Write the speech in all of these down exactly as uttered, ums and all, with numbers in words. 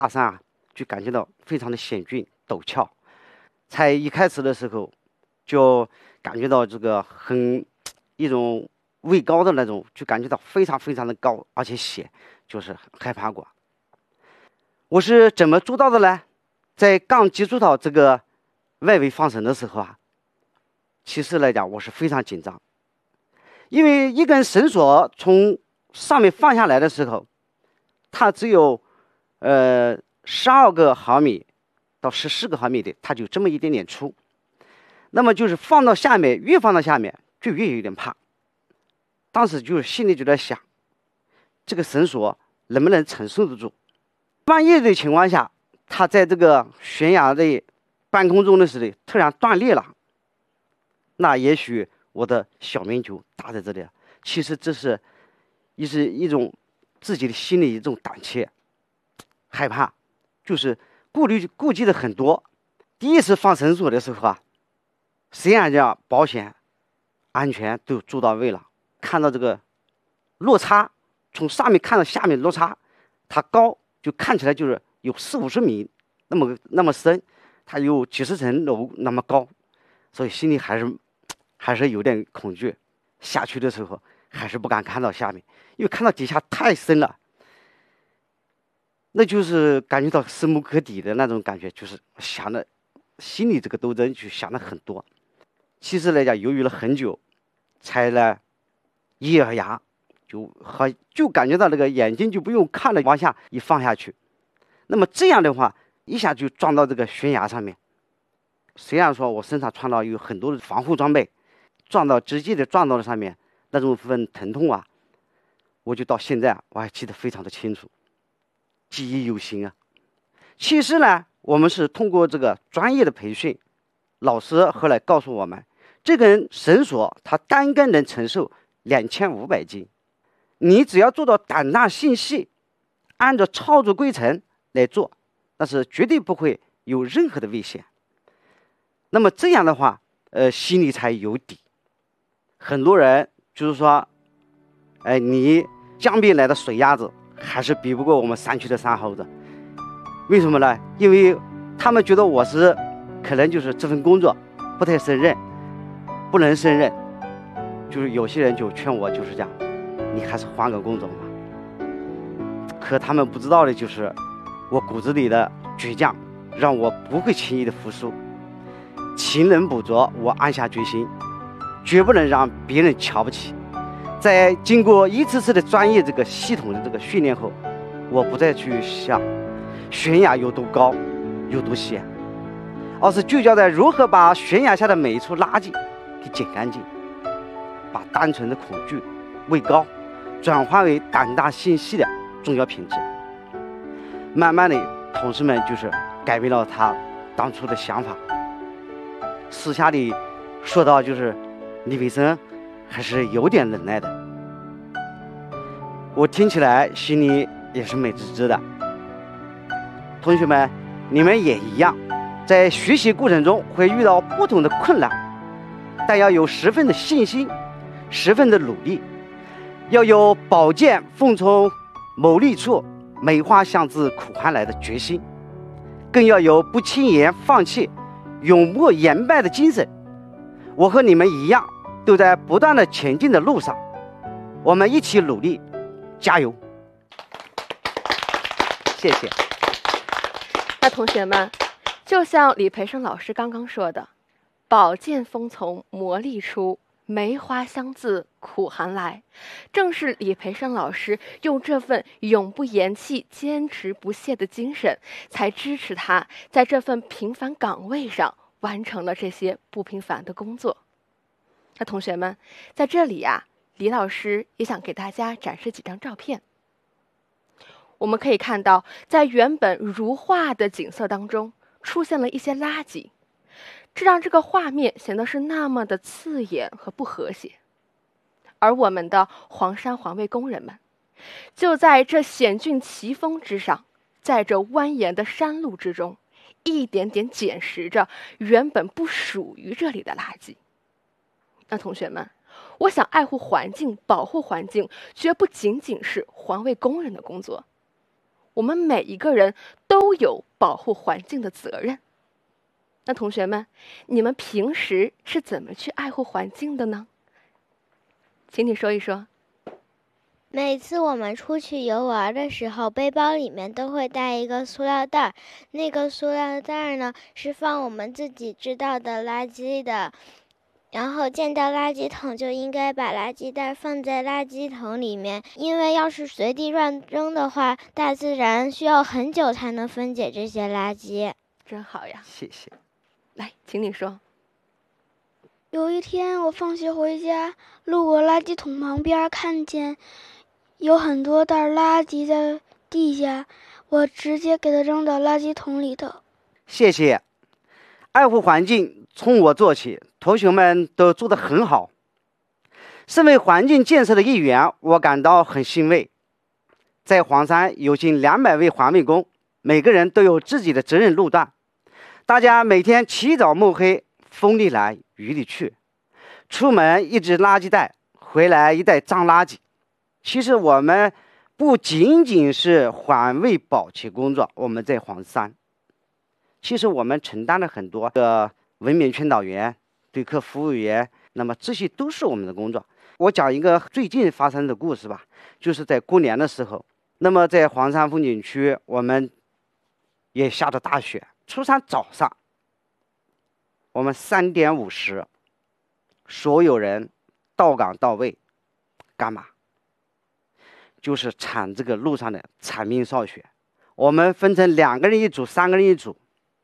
大山啊，就感觉到非常的险峻陡峭。才一开始的时候，就感觉到这个很一种畏高的那种，就感觉到非常非常的高，而且险，就是害怕过。我是怎么做到的呢？在刚接触到这个外围放绳的时候啊，其实来讲我是非常紧张，因为一根绳索从上面放下来的时候，它只有呃十二个毫米到十四个毫米的，它就这么一点点粗。那么就是放到下面，越放到下面就越有点怕。当时就是心里就在想，这个绳索能不能承受得住？万一的情况下，它在这个悬崖的半空中的时候突然断裂了，那也许我的小命就搭在这里了。其实这是一是一种自己的心里一种胆怯、害怕，就是顾虑顾忌的很多。第一次放绳索的时候啊，虽然讲保险、安全都做到位了，看到这个落差，从上面看到下面落差，它高就看起来就是有四五十米那么那么深，它有几十层楼那么高，所以心里还是还是有点恐惧。下去的时候还是不敢看到下面，因为看到底下太深了，那就是感觉到深不可抵的那种感觉，就是想的心里这个斗争就想的很多。其实来讲，犹豫了很久，才呢一咬牙，就和就感觉到那个眼睛就不用看了，往下一放下去。那么这样的话，一下就撞到这个悬崖上面。虽然说我身上穿到有很多的防护装备，撞到直接的撞到了上面，那种份疼痛啊，我就到现在我还记得非常的清楚，记忆犹新啊。其实呢，我们是通过这个专业的培训，老师后来告诉我们，这根绳索它单根能承受两千五百斤，你只要做到胆大心细，按照操作规程来做，那是绝对不会有任何的危险。那么这样的话，呃，心里才有底。很多人就是说，哎，你江边来的水鸭子还是比不过我们山区的山猴子。为什么呢？因为他们觉得我是可能就是这份工作不太胜任，不能胜任，就是有些人就劝我就是讲，你还是换个工种吧。可他们不知道的就是我骨子里的倔强，让我不会轻易的服输。勤能补拙，我暗下决心，绝不能让别人瞧不起。在经过一次次的专业这个系统的这个训练后，我不再去想悬崖有多高有多险，而是聚焦在如何把悬崖下的每一处垃圾给捡干净，把单纯的恐惧畏高转化为胆大心细的重要品质。慢慢的，同事们就是改变了他当初的想法，私下里说到就是李伟生还是有点能耐的。我听起来心里也是美滋滋的。同学们，你们也一样，在学习过程中会遇到不同的困难，但要有十分的信心，十分的努力，要有宝剑锋从某利处，梅花香自苦寒来的决心，更要有不轻言放弃、永不言败的精神。我和你们一样，都在不断的前进的路上，我们一起努力，加油！谢谢。 那同学们，就像李培生老师刚刚说的，宝剑锋从磨砺出，梅花香自苦寒来，正是李培生老师用这份永不言弃、坚持不懈的精神，才支持他在这份平凡岗位上完成了这些不平凡的工作。那同学们，在这里呀、啊，李老师也想给大家展示几张照片。我们可以看到，在原本如画的景色当中，出现了一些垃圾，这让这个画面显得是那么的刺眼和不和谐。而我们的黄山环卫工人们，就在这险峻奇峰之上，在这蜿蜒的山路之中，一点点捡拾着原本不属于这里的垃圾。那同学们，我想爱护环境、保护环境，绝不仅仅是环卫工人的工作。 我们每一个人都有保护环境的责任。那同学们，你们平时是怎么去爱护环境的呢？请你说一说。 每次我们出去游玩的时候，背包里面都会带一个塑料袋，那个塑料袋呢是放我们自己知道的垃圾的，然后见到垃圾桶就应该把垃圾袋放在垃圾桶里面，因为要是随地乱扔的话，大自然需要很久才能分解这些垃圾。 真好呀， 谢谢。 来，请你说。 有一天我放学回家，路过垃圾桶旁边，看见有很多袋垃圾在地下，我直接给它扔到垃圾桶里头。 谢谢。爱护环境从我做起，同学们都做得很好。身为环境建设的一员，我感到很欣慰。在黄山有近两百位环卫工，每个人都有自己的责任路段，大家每天起早摸黑，风里来雨里去，出门一只垃圾袋，回来一袋脏垃圾。其实我们不仅仅是环卫保洁工作，我们在黄山，其实我们承担了很多的文明劝导员、对客服务员，那么这些都是我们的工作。我讲一个最近发生的故事吧，就是在过年的时候，那么在黄山风景区，我们也下着大雪，初三早上，我们三点五十，所有人到岗到位，干嘛？就是铲这个路上的铲冰扫雪。我们分成两个人一组，三个人一组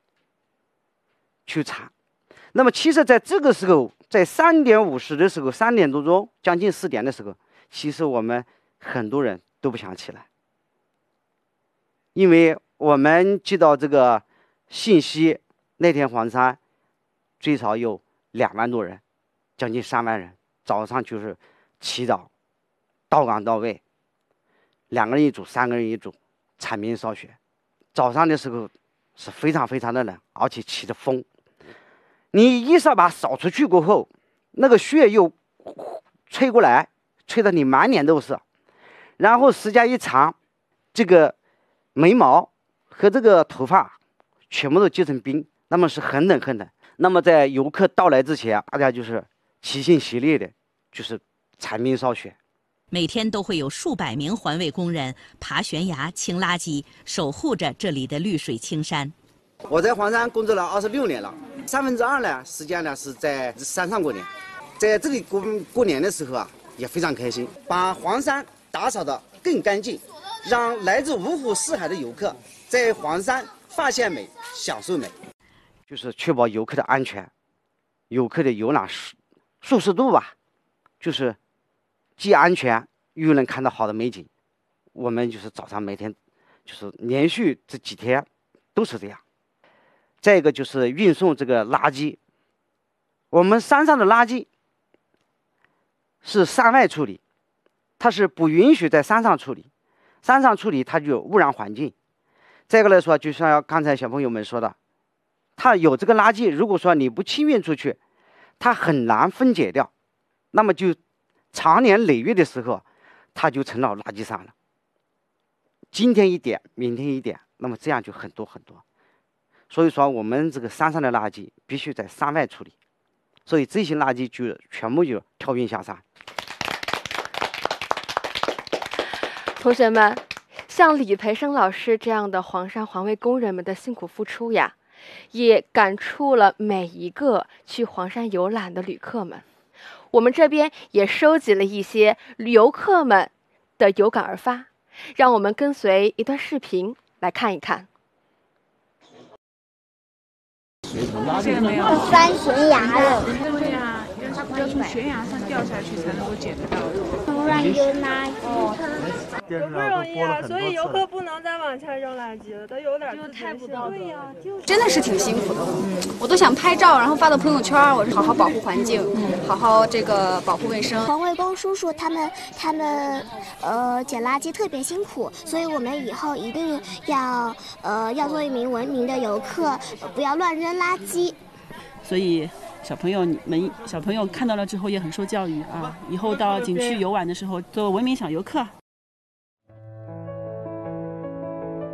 去铲。那么其实在这个时候，在三点五十的时候，三点多钟，将近四点的时候，其实我们很多人都不想起来，因为我们接到这个信息，那天黄山最少有两万多人，将近三万人，早上就是起早到岗到位，两个人一组，三个人一组，铲冰扫雪。早上的时候是非常非常的冷，而且起着风。你一扫把扫出去过后，那个雪又吹过来，吹得你满脸都是。然后时间一长，这个眉毛和这个头发全部都结成冰，那么是很冷很冷。那么在游客到来之前，大家就是齐心协力的，就是铲冰扫雪。 每天都会有数百名环卫工人爬悬崖、清垃圾，守护着这里的绿水青山。 我在黄山工作了二十六年了，三分之二呢时间呢是在山上过年，在这里过过年的时候啊，也非常开心，把黄山打扫得更干净，让来自五湖四海的游客在黄山发现美、享受美，就是确保游客的安全，游客的游览舒舒适度吧，就是既安全又能看到好的美景。我们就是早上每天就是连续这几天都是这样。再一个就是运送这个垃圾，我们山上的垃圾是山外处理，它是不允许在山上处理，山上处理它就污染环境。再一个来说，就像刚才小朋友们说的，它有这个垃圾，如果说你不清运出去，它很难分解掉，那么就长年累月的时候，它就成了垃圾山了。今天一点，明天一点，那么这样就很多很多。所以说，我们这个山上的垃圾必须在山外处理，所以这些垃圾就全部就跳运下山。 同学们，像李培生老师这样的黄山环卫工人们的辛苦付出呀，也感触了每一个去黄山游览的旅客们。我们这边也收集了一些游客们的有感而发，让我们跟随一段视频来看一看。 这个没有翻悬崖了， 对呀，要要从悬崖上掉下去才能够捡得到。 乱丢垃圾。 也不容易啊，所以游客不能再往下扔垃圾了，都有点就太不道德了。 对呀，就是真的是挺辛苦的，嗯，我都想拍照，然后发到朋友圈，我是好好保护环境，嗯，好好这个保护卫生。 环卫工叔叔他们他们呃捡垃圾特别辛苦，所以我们以后一定要呃要做一名文明的游客，呃、不要乱扔垃圾。 所以小朋友们小朋友看到了之后也很受教育啊，以后到景区游玩的时候做文明小游客。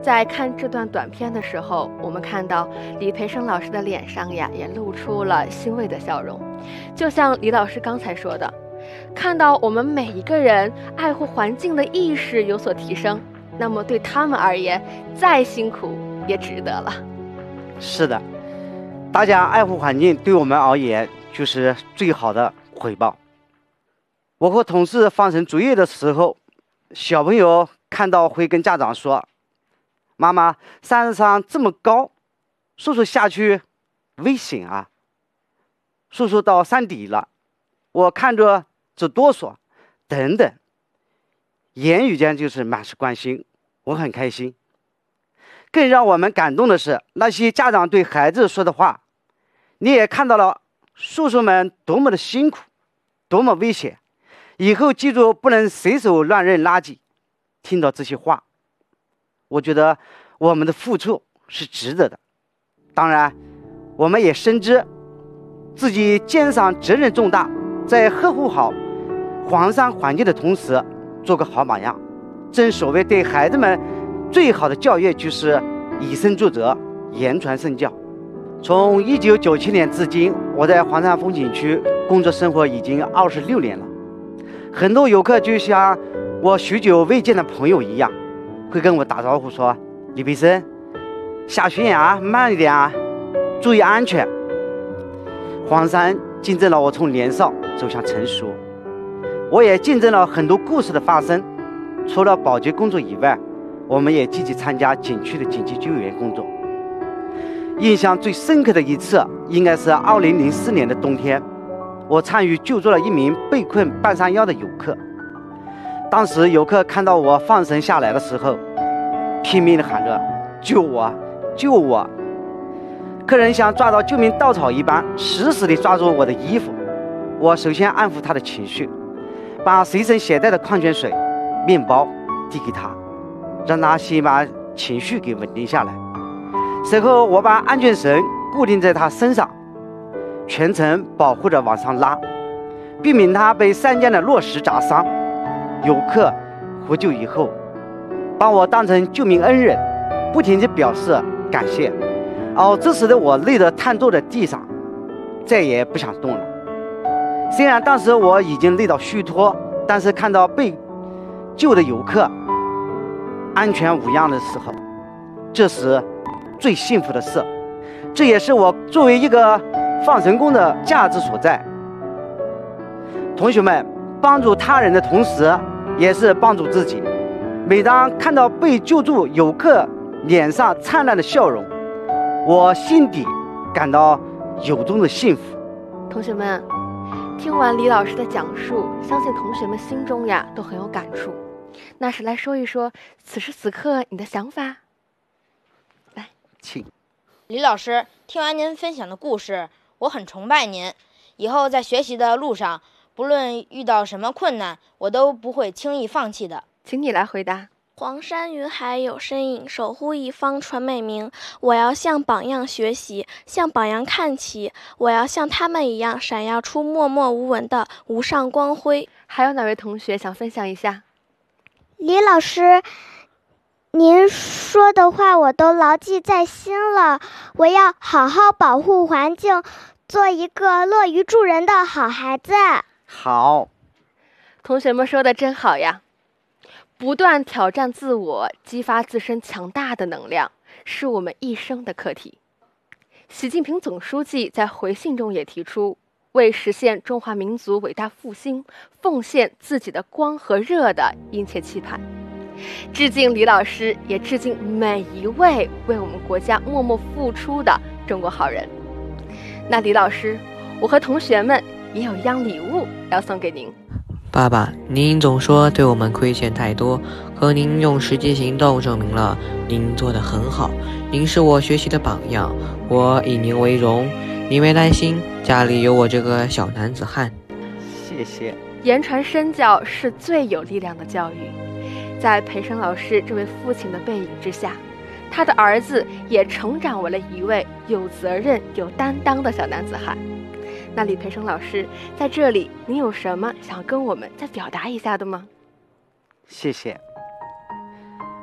在看这段短片的时候，我们看到李培生老师的脸上呀，也露出了欣慰的笑容。就像李老师刚才说的，看到我们每一个人爱护环境的意识有所提升，那么对他们而言，再辛苦也值得了。 是的，大家爱护环境对我们而言就是最好的回报。我和同事放绳作业的时候，小朋友看到会跟家长说，妈妈，山上这么高，叔叔下去危险啊！叔叔到山底了，我看着直哆嗦，等等。言语间就是满是关心，我很开心。更让我们感动的是，那些家长对孩子说的话，你也看到了叔叔们多么的辛苦，多么危险，以后记住不能随手乱扔垃圾。听到这些话，我觉得我们的付出是值得的。当然，我们也深知自己肩上责任重大，在呵护好黄山环境的同时，做个好榜样。正所谓对孩子们最好的教育就是以身作则，言传身教。从一九九七年至今，我在黄山风景区工作生活已经二十六年了。很多游客就像我许久未见的朋友一样，会跟我打招呼说，李培生，下悬崖慢一点啊，注意安全。黄山见证了我从年少走向成熟，我也见证了很多故事的发生。除了保洁工作以外，我们也积极参加景区的紧急救援工作。印象最深刻的一次应该是二零零四年的冬天，我参与救助了一名被困半山腰的游客。当时游客看到我放绳下来的时候，拼命地喊着救我救我。客人像抓到救命稻草一般，死死地抓住我的衣服。我首先安抚他的情绪，把随身携带的矿泉水、面包递给他，让他先把情绪给稳定下来。随后我把安全绳固定在他身上，全程保护着往上拉，避免他被山间的落石砸伤。游客获救以后，把我当成救命恩人，不停地表示感谢。而这时的我累得瘫坐在地上，再也不想动了。虽然当时我已经累到虚脱，但是看到被救的游客安全无恙的时候，这是最幸福的事。这也是我作为一个放绳工的价值所在。同学们，帮助他人的同时也是帮助自己。每当看到被救助游客脸上灿烂的笑容，我心底感到由衷的幸福。 同学们，听完李老师的讲述，相信同学们心中呀都很有感触。那是来说一说此时此刻你的想法。来， 请。 李老师，听完您分享的故事，我很崇拜您。以后在学习的路上，不论遇到什么困难，我都不会轻易放弃的。 请你来回答。 黄山云海有身影，守护一方传美名。我要向榜样学习，向榜样看齐。我要像他们一样，闪耀出默默无闻的无上光辉。 还有哪位同学想分享一下？ 李老师，您说的话我都牢记在心了。我要好好保护环境，做一个乐于助人的好孩子。 好， 同学们说的真好呀。不断挑战自我，激发自身强大的能量，是我们一生的课题。习近平总书记在回信中也提出，为实现中华民族伟大复兴，奉献自己的光和热的殷切期盼。致敬李老师，也致敬每一位为我们国家默默付出的中国好人。那李老师，我和同学们也有一样礼物要送给您。 爸爸，您总说对我们亏欠太多，可您用实际行动证明了您做得很好。您是我学习的榜样，我以您为荣。您别担心，家里有我这个小男子汉。 谢谢。 言传身教是最有力量的教育。在培生老师这位父亲的背影之下，他的儿子也成长为了一位有责任、有担当的小男子汉。那李培生老师，在这里您有什么想跟我们再表达一下的吗？ 谢谢。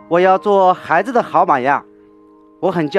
我要做孩子的好榜样。我很骄